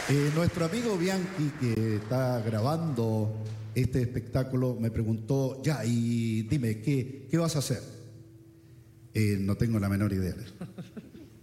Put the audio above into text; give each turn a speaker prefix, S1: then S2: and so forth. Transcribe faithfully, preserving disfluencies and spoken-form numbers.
S1: Eh, nuestro amigo Bianchi, que está grabando este espectáculo, me preguntó, ya, y dime, ¿qué, qué vas a hacer? Eh, no tengo la menor idea.